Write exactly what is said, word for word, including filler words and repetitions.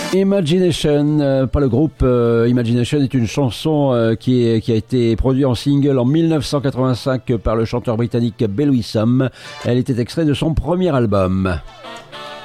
Imagination, euh, pas le groupe euh, Imagination, est une chanson euh, qui, est, qui a été produite en single en mille neuf cent quatre-vingt-cinq par le chanteur britannique Bill Witham. Elle était extraite de son premier album.